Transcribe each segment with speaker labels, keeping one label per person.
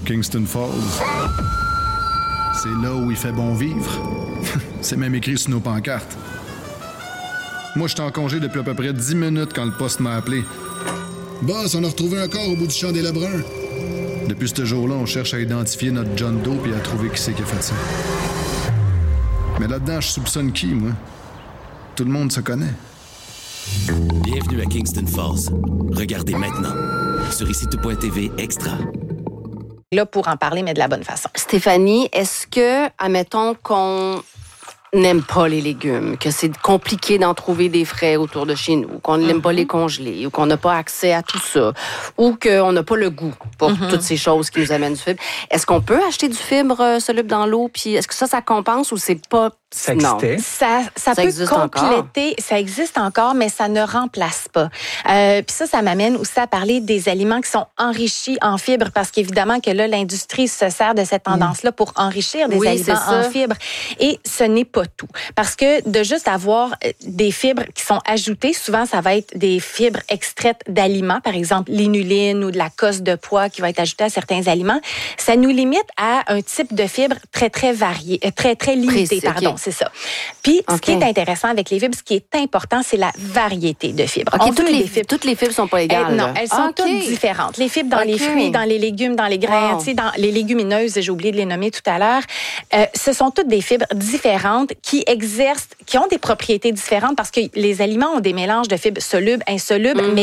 Speaker 1: Kingston Falls. C'est là où il fait bon vivre. C'est même écrit sur nos pancartes. Moi, j'étais en congé depuis à peu près 10 minutes quand le poste m'a appelé. Boss, on a retrouvé un corps au bout du champ des Lebrun. Depuis ce jour-là, on cherche à identifier notre John Doe et à trouver qui c'est qui a fait ça. Mais là-dedans, je soupçonne qui, moi? Tout le monde se connaît.
Speaker 2: Bienvenue à Kingston Falls. Regardez maintenant sur ICITO.tv Extra.
Speaker 3: Là, pour en parler, mais de la bonne façon.
Speaker 4: Stéphanie, est-ce que, admettons qu'on n'aime pas les légumes, que c'est compliqué d'en trouver des frais autour de chez nous, qu'on n'aime pas les congeler, ou qu'on n'a pas accès à tout ça, ou qu'on n'a pas le goût pour toutes ces choses qui nous amènent du fibre, est-ce qu'on peut acheter du fibre soluble dans l'eau, puis est-ce que ça compense ou c'est pas...
Speaker 5: Ça existait?
Speaker 3: Ça peut
Speaker 4: existe
Speaker 3: compléter, ça existe encore, mais ça ne remplace pas. Puis ça m'amène aussi à parler des aliments qui sont enrichis en fibres, parce qu'évidemment que là, l'industrie se sert de cette tendance-là pour enrichir des aliments en fibres. Et ce n'est pas tout. Parce que de juste avoir des fibres qui sont ajoutées, souvent, ça va être des fibres extraites d'aliments, par exemple l'inuline ou de la cosse de pois qui va être ajoutée à certains aliments, ça nous limite à un type de fibre très, très varié, très, très limité, pardon. C'est ça. Puis, ce qui est intéressant avec les fibres, ce qui est important, c'est la variété de fibres.
Speaker 4: Toutes les fibres sont pas égales.
Speaker 3: Non, elles sont toutes différentes. Les fibres dans les fruits, dans les légumes, dans les grains, dans les légumineuses, j'ai oublié de les nommer tout à l'heure, ce sont toutes des fibres différentes qui ont des propriétés différentes parce que les aliments ont des mélanges de fibres solubles, insolubles, mais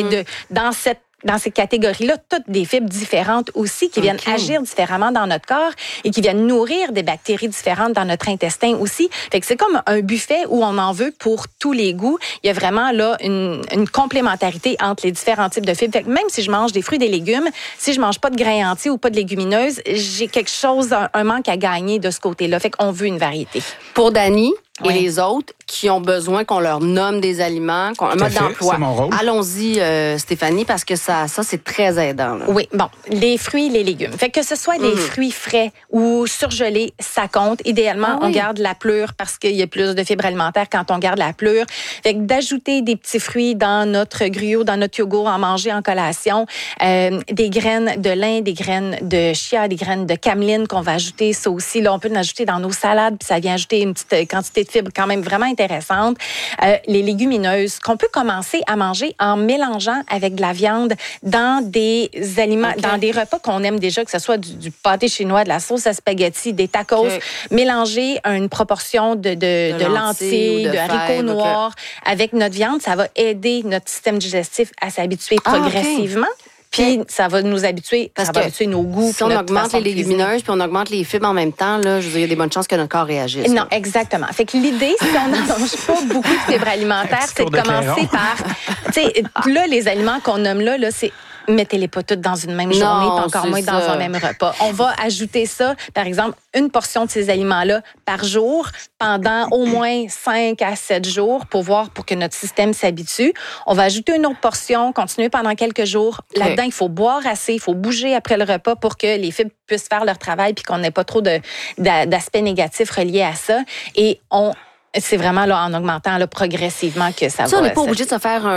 Speaker 3: dans ces catégories-là, toutes des fibres différentes aussi qui viennent agir différemment dans notre corps et qui viennent nourrir des bactéries différentes dans notre intestin aussi. Fait que c'est comme un buffet où on en veut pour tous les goûts. Il y a vraiment là une complémentarité entre les différents types de fibres. Fait que même si je mange des fruits et des légumes, si je mange pas de grains entiers ou pas de légumineuses, j'ai quelque chose, un manque à gagner de ce côté-là. Fait qu'on veut une variété.
Speaker 4: Pour Dani et les autres qui ont besoin qu'on leur nomme des aliments, qu'on un mode d'emploi.
Speaker 5: C'est mon rôle.
Speaker 4: Allons-y, Stéphanie, parce que ça c'est très aidant. Là.
Speaker 3: Oui, bon, les fruits, les légumes. Fait que ce soit des fruits frais ou surgelés, ça compte. Idéalement, on garde la pleure parce qu'il y a plus de fibres alimentaires quand on garde la pleure. Fait que d'ajouter des petits fruits dans notre gruau, dans notre yogourt, en manger en collation, des graines de lin, des graines de chia, des graines de cameline qu'on va ajouter, ça aussi. Là, on peut l'ajouter dans nos salades, puis ça vient ajouter une petite quantité de fibres quand même vraiment intéressante. Les légumineuses qu'on peut commencer à manger en mélangeant avec de la viande dans des aliments, dans des repas qu'on aime déjà, que ce soit du pâté chinois, de la sauce à spaghetti, des tacos. Mélanger une proportion de lentilles, de haricots noirs avec notre viande, ça va aider notre système digestif à s'habituer progressivement. Puis ça va nous habituer, habituer nos goûts.
Speaker 4: Si on augmente les légumineuses puis on augmente les fibres en même temps, là, je veux dire, il y a des bonnes chances que notre corps réagisse.
Speaker 3: Non, exactement. Fait que l'idée, si on n'en mange pas beaucoup de fibres alimentaires, c'est de commencer par... Tu sais, là, les aliments qu'on nomme là, c'est... Mettez-les pas toutes dans une même journée, pas encore moins dans un même repas. On va ajouter ça, par exemple, une portion de ces aliments-là par jour pendant au moins 5 à 7 jours pour que notre système s'habitue. On va ajouter une autre portion, continuer pendant quelques jours. Là-dedans, il faut boire assez, il faut bouger après le repas pour que les fibres puissent faire leur travail puis qu'on n'ait pas trop d'aspects négatifs reliés à ça. Et c'est vraiment là en augmentant là, progressivement que ça va.
Speaker 4: On n'est pas obligé de se faire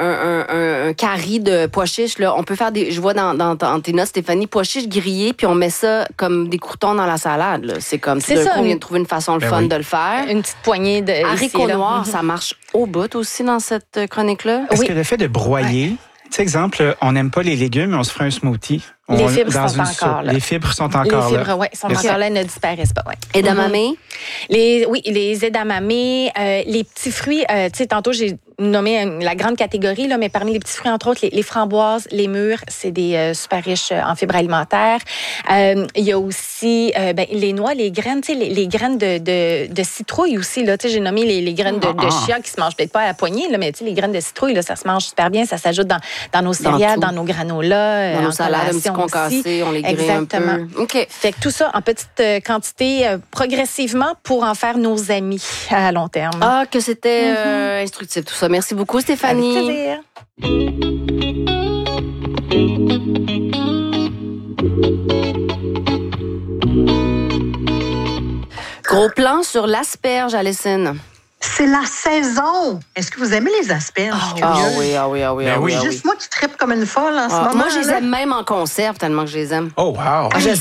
Speaker 4: un carré de pois chiches. Là. On peut faire je vois dans tes notes, Stéphanie, pois chiches grillés, puis on met ça comme des croutons dans la salade. Là. C'est comme si d'un coup, on vient de trouver une façon fun de le faire.
Speaker 3: Une petite poignée de
Speaker 4: haricots noirs, ça marche au bout aussi dans cette chronique-là.
Speaker 5: Est-ce que le fait de broyer, tu sais, exemple, on n'aime pas les légumes, mais on se ferait un smoothie.
Speaker 3: Les fibres sont encore là.
Speaker 5: Les fibres sont encore là.
Speaker 3: Les fibres, oui, sont encore là, ne disparaissent pas. Ouais.
Speaker 4: Edamame?
Speaker 3: Les edamame, les petits fruits. Tu sais, tantôt, j'ai nommé la grande catégorie, là, mais parmi les petits fruits, entre autres, les framboises, les mûres, c'est des super riches en fibres alimentaires. Il y a aussi les noix, les graines, tu sais, les graines de citrouille aussi. Là, tu sais, j'ai nommé les graines de chia qui se mangent peut-être pas à la poignée, là, mais tu sais, les graines de citrouille, là, ça se mange super bien. Ça s'ajoute dans nos céréales, dans nos granolas,
Speaker 4: dans nos salades, un petit concassé, on les grille un peu.
Speaker 3: OK. Fait que tout ça en petite quantité progressivement pour en faire nos amis à long terme.
Speaker 4: Ah, que c'était instructif tout ça. Merci beaucoup, Stéphanie.
Speaker 3: Avec plaisir.
Speaker 4: Gros plan sur l'asperge, Alison.
Speaker 6: C'est la saison. Est-ce que vous aimez les asperges?
Speaker 4: Oui.
Speaker 6: Juste moi qui trippe comme une folle en ce moment.
Speaker 4: Moi, je les aime même en conserve tellement que je les aime.
Speaker 5: Oh, wow!
Speaker 4: Je